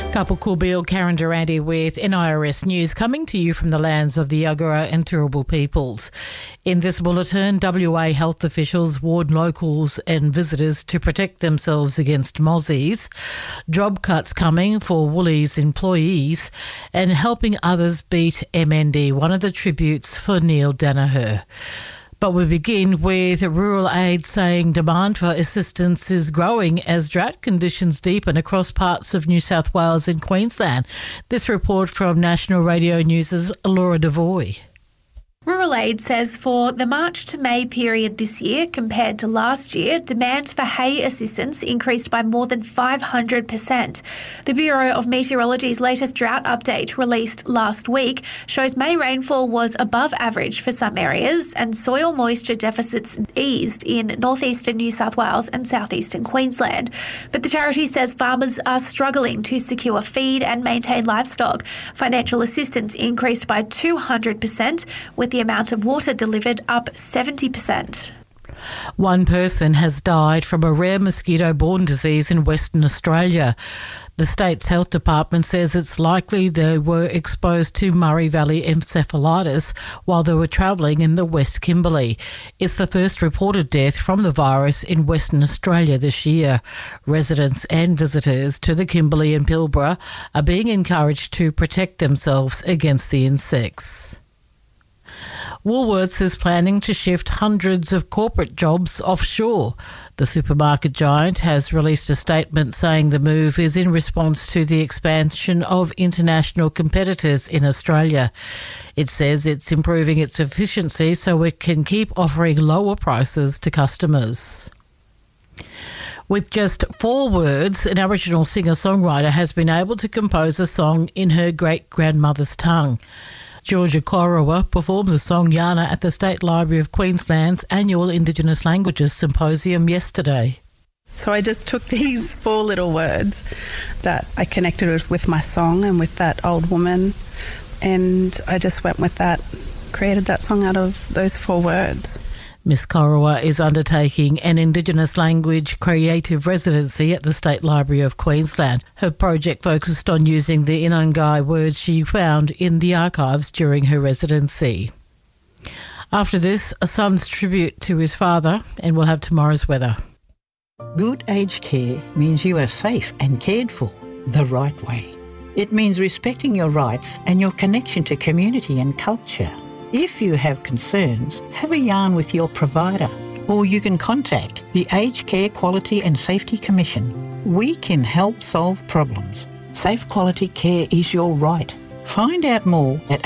Kapil Kubil, Karen Durante with NIRS News, coming to you from the lands of the Yagara and Turrbal peoples. In this bulletin, WA health officials warn locals and visitors to protect themselves against mozzies, job cuts coming for Woolies employees, and helping others beat MND, one of the tributes for Neil Danaher. But we begin with Rural Aid saying demand for assistance is growing as drought conditions deepen across parts of New South Wales and Queensland. This report from National Radio News' Laura Devoy. Rural Aid says for the March to May period this year compared to last year, demand for hay assistance increased by more than 500%. The Bureau of Meteorology's latest drought update released last week shows May rainfall was above average for some areas and soil moisture deficits eased in northeastern New South Wales and southeastern Queensland. But the charity says farmers are struggling to secure feed and maintain livestock. Financial assistance increased by 200%, with the amount of water delivered up 70%. One person has died from a rare mosquito-borne disease in Western Australia. The state's health department says it's likely they were exposed to Murray Valley encephalitis while they were travelling in the West Kimberley. It's the first reported death from the virus in Western Australia this year. Residents and visitors to the Kimberley and Pilbara are being encouraged to protect themselves against the insects. Woolworths is planning to shift hundreds of corporate jobs offshore. The supermarket giant has released a statement saying the move is in response to the expansion of international competitors in Australia. It says it's improving its efficiency so it can keep offering lower prices to customers. With just 4 words, an Aboriginal singer-songwriter has been able to compose a song in her great-grandmother's tongue. Georgia Korowa performed the song Yana at the State Library of Queensland's annual Indigenous Languages Symposium yesterday. So I just took these 4 little words that I connected with my song and with that old woman, and I just went with that, created that song out of those 4 words. Miss Korowa is undertaking an Indigenous language creative residency at the State Library of Queensland. Her project focused on using the Inangai words she found in the archives during her residency. After this, a son's tribute to his father, and we'll have tomorrow's weather. Good aged care means you are safe and cared for the right way. It means respecting your rights and your connection to community and culture. If you have concerns, have a yarn with your provider, or you can contact the Aged Care Quality and Safety Commission. We can help solve problems. Safe quality care is your right. Find out more at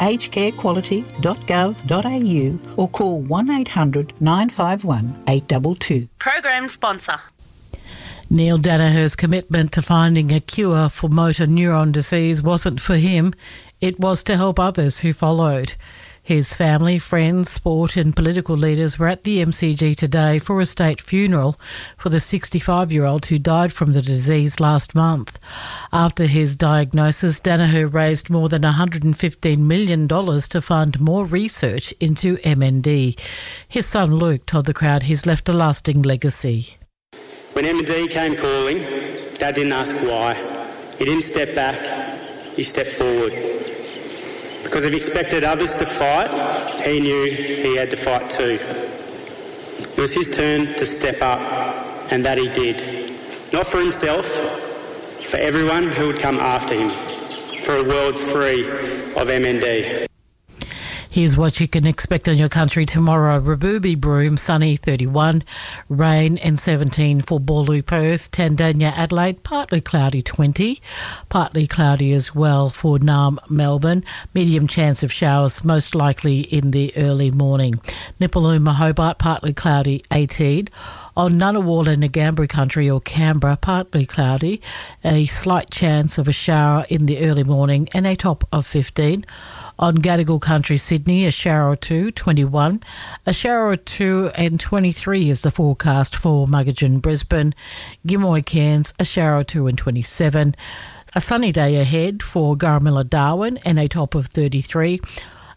agedcarequality.gov.au or call 1800 951 822. Program sponsor. Neil Danaher's commitment to finding a cure for motor neuron disease wasn't for him, it was to help others who followed. His family, friends, sport and political leaders were at the MCG today for a state funeral for the 65-year-old who died from the disease last month. After his diagnosis, Danaher raised more than $115 million to fund more research into MND. His son Luke told the crowd he's left a lasting legacy. When MND came calling, Dad didn't ask why. He didn't step back, he stepped forward. Because if he expected others to fight, he knew he had to fight too. It was his turn to step up, and that he did. Not for himself, for everyone who would come after him, for a world free of MND. Here's what you can expect on your country tomorrow. Raboobie Broome, sunny 31, rain and 17 for Boorloo, Perth, Tandanya, Adelaide, partly cloudy 20, partly cloudy as well for Naarm, Melbourne, medium chance of showers most likely in the early morning. Nipaluma, Hobart, partly cloudy 18. On Ngunnawal and Ngambri country or Canberra, partly cloudy, a slight chance of a shower in the early morning and a top of 15. On Gadigal country, Sydney, a shower or 2, 21. A shower or 2 and 23 is the forecast for Muggeridge, Brisbane. Gimoy, Cairns, a shower or 2 and 27. A sunny day ahead for Garamilla, Darwin, and a top of 33.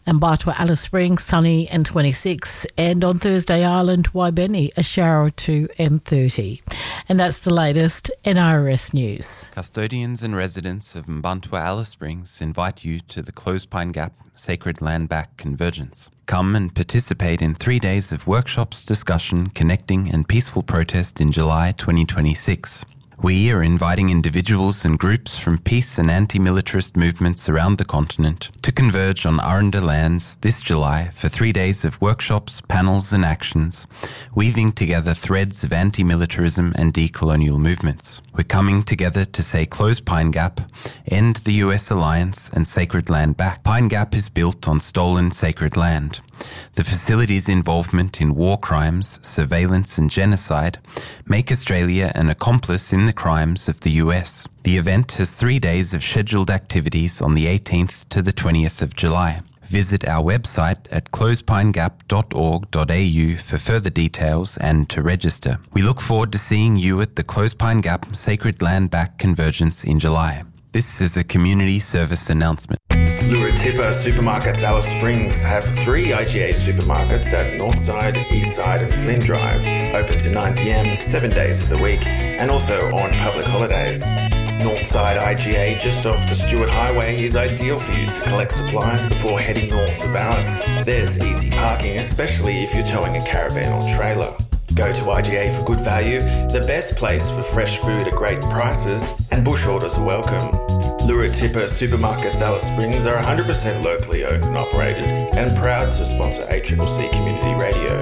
And Bartua Alice Springs, sunny and 26. And on Thursday Island, Waibeni, a shower or 2 and 30. And that's the latest NRS news. Custodians and residents of Mbantua Alice Springs invite you to the Clothespine Gap Sacred Land Back Convergence. Come and participate in 3 days of workshops, discussion, connecting and peaceful protest in July 2026. We are inviting individuals and groups from peace and anti-militarist movements around the continent to converge on Aranda lands this July for 3 days of workshops, panels and actions, weaving together threads of anti-militarism and decolonial movements. We're coming together to say close Pine Gap, end the US alliance and Sacred Land Back. Pine Gap is built on stolen sacred land. The facility's involvement in war crimes, surveillance and genocide make Australia an accomplice in the crimes of the US. The event has 3 days of scheduled activities on the 18th to the 20th of July. Visit our website at closepinegap.org.au for further details and to register. We look forward to seeing you at the Closepine Gap Sacred Land Back Convergence in July. This is a community service announcement. Luratipa Supermarkets Alice Springs have 3 IGA supermarkets at Northside, Eastside and Flynn Drive, open to 9 p.m, 7 days of the week, and also on public holidays. Northside IGA, just off the Stewart Highway, is ideal for you to collect supplies before heading north of Alice. There's easy parking, especially if you're towing a caravan or trailer. Go to IGA for good value, the best place for fresh food at great prices, and bush orders are welcome. Luratipa Supermarkets Alice Springs are 100% locally owned and operated, and proud to sponsor ACCC Community Radio.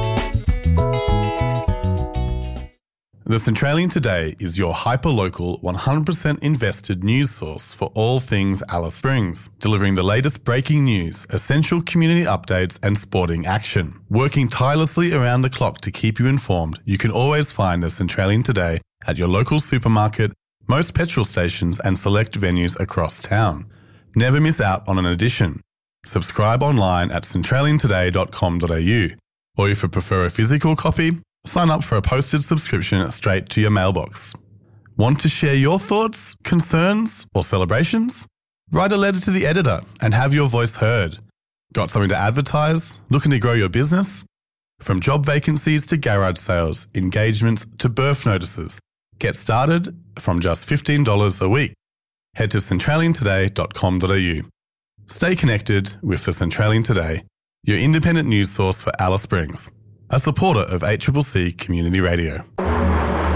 The Centralian Today is your hyper-local, 100% invested news source for all things Alice Springs, delivering the latest breaking news, essential community updates and sporting action. Working tirelessly around the clock to keep you informed, you can always find the Centralian Today at your local supermarket, most petrol stations and select venues across town. Never miss out on an edition. Subscribe online at centraliantoday.com.au, or if you prefer a physical copy, sign up for a posted subscription straight to your mailbox. Want to share your thoughts, concerns, or celebrations? Write a letter to the editor and have your voice heard. Got something to advertise? Looking to grow your business? From job vacancies to garage sales, engagements to birth notices, get started from just $15 a week. Head to centraliantoday.com.au. Stay connected with the Centralian Today, your independent news source for Alice Springs, a supporter of ACCC Community Radio.